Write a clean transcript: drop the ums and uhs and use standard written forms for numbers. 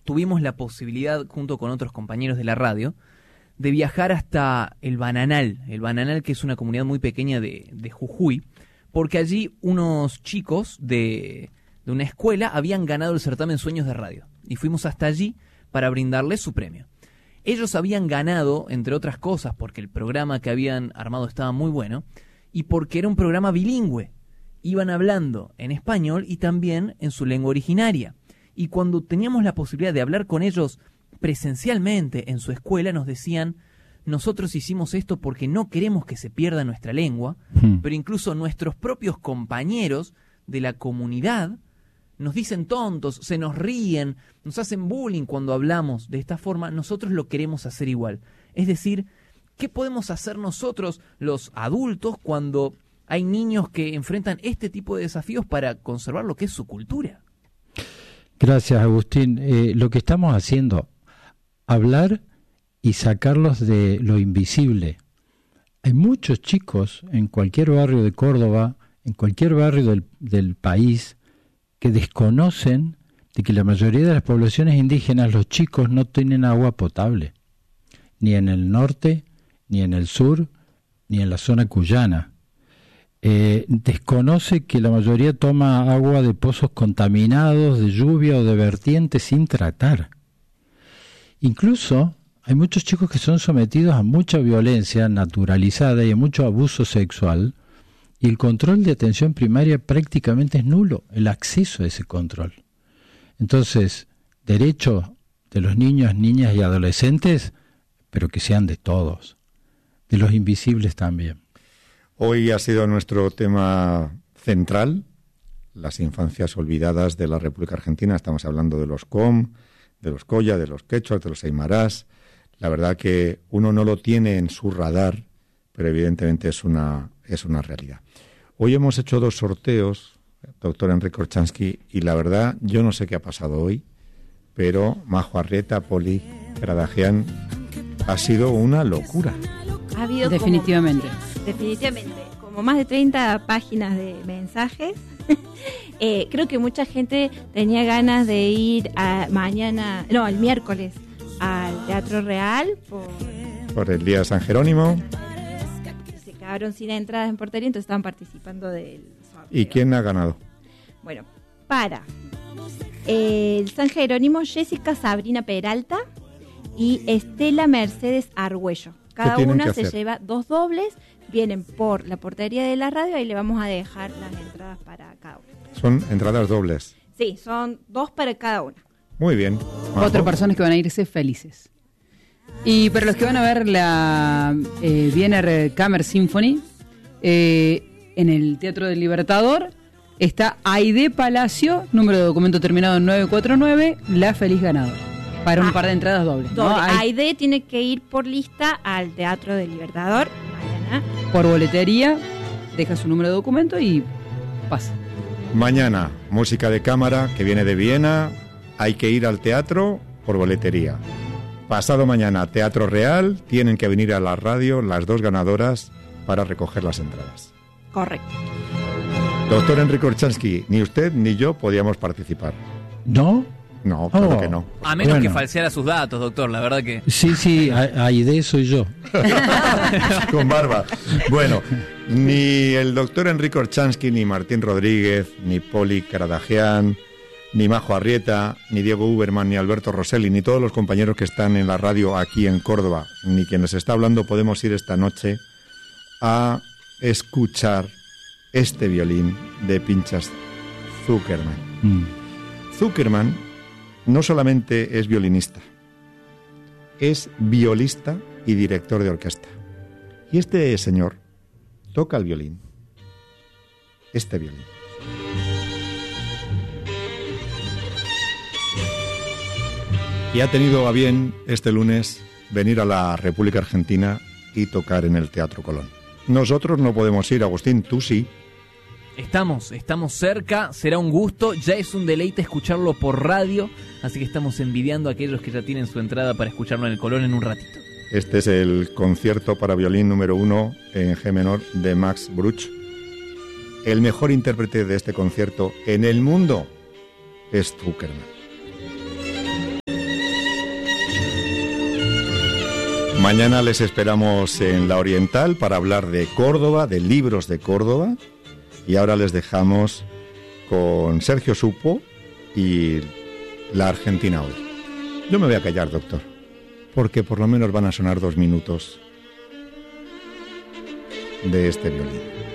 tuvimos la posibilidad, junto con otros compañeros de la radio, de viajar hasta el Bananal, que es una comunidad muy pequeña de Jujuy, porque allí unos chicos de una escuela habían ganado el certamen Sueños de Radio, y fuimos hasta allí para brindarles su premio. Ellos habían ganado, entre otras cosas, porque el programa que habían armado estaba muy bueno, y porque era un programa bilingüe. Iban hablando en español y también en su lengua originaria. Y cuando teníamos la posibilidad de hablar con ellos presencialmente en su escuela, nos decían: nosotros hicimos esto porque no queremos que se pierda nuestra lengua, pero incluso nuestros propios compañeros de la comunidad nos dicen tontos, se nos ríen, nos hacen bullying cuando hablamos de esta forma. Nosotros lo queremos hacer igual. Es decir, ¿qué podemos hacer nosotros, los adultos, cuando hay niños que enfrentan este tipo de desafíos para conservar lo que es su cultura? Gracias, Agustín. Lo que estamos haciendo, hablar y sacarlos de lo invisible. Hay muchos chicos en cualquier barrio de Córdoba, en cualquier barrio del país, que desconocen de que la mayoría de las poblaciones indígenas, los chicos no tienen agua potable, ni en el norte, ni en el sur, ni en la zona cuyana. Desconoce que la mayoría toma agua de pozos contaminados, de lluvia o de vertientes sin tratar. Incluso hay muchos chicos que son sometidos a mucha violencia naturalizada y a mucho abuso sexual, y el control de atención primaria prácticamente es nulo, el acceso a ese control. Entonces, derecho de los niños, niñas y adolescentes, pero que sean de todos, de los invisibles también. Hoy ha sido nuestro tema central, las infancias olvidadas de la República Argentina. Estamos hablando de los COM, de los Coya, de los quechuas, de los aymarás. La verdad que uno no lo tiene en su radar, pero evidentemente es una realidad. Hoy hemos hecho 2 sorteos, doctor Enrique Orchansky, y la verdad yo no sé qué ha pasado hoy, pero Majo Arrieta, Poli Kradajian, ha sido una locura. Ha habido definitivamente como más de 30 páginas de mensajes. Creo que mucha gente tenía ganas de ir el miércoles al Teatro Real por el Día de San Jerónimo. Se quedaron sin entradas en portería, entonces estaban participando del sorteo. ¿Y quién ha ganado? Bueno, para el San Jerónimo, Jessica Sabrina Peralta y Estela Mercedes Argüello. Cada una se lleva 2 dobles, vienen por la portería de la radio, ahí le vamos a dejar las entradas para cada una. ¿Son entradas dobles? Sí, son 2 para cada una. Muy bien. 4 personas que van a irse felices. Y para los que van a ver la Wiener Kammer Symphony, en el Teatro del Libertador, está Aide Palacio, número de documento terminado en 949, la feliz ganadora. Para un par de entradas dobles. ¿No? Aide tiene que ir por lista al Teatro del Libertador mañana. Por boletería, deja su número de documento y pasa. Mañana, música de cámara que viene de Viena. Hay que ir al teatro por boletería. Pasado mañana, Teatro Real. Tienen que venir a la radio las 2 ganadoras para recoger las entradas. Correcto. Doctor Enrique Orchansky, ni usted ni yo podíamos participar. ¿No? No, claro que no. A menos que falseara sus datos, doctor, la verdad que... Sí, Aide soy yo. Con barba. Bueno, ni el doctor Enrique Orchansky, ni Martín Rodríguez, ni Poli Kradajian, ni Majo Arrieta, ni Diego Uberman, ni Alberto Rosselli, ni todos los compañeros que están en la radio aquí en Córdoba, ni quien nos está hablando, podemos ir esta noche a escuchar este violín de Pinchas Zuckerman. Zuckerman no solamente es violinista, es violista y director de orquesta. Y este señor toca el violín, este violín. Y ha tenido a bien este lunes venir a la República Argentina y tocar en el Teatro Colón. Nosotros no podemos ir, Agustín, tú sí. Estamos cerca, será un gusto, ya es un deleite escucharlo por radio, así que estamos envidiando a aquellos que ya tienen su entrada para escucharlo en el Colón en un ratito. Este es el concierto para violín número 1 en G menor de Max Bruch. El mejor intérprete de este concierto en el mundo es Zuckerman. Mañana les esperamos en La Oriental para hablar de Córdoba, de libros de Córdoba. Y ahora les dejamos con Sergio Supo y La Argentina hoy. Yo me voy a callar, doctor, porque por lo menos van a sonar 2 minutos de este violín.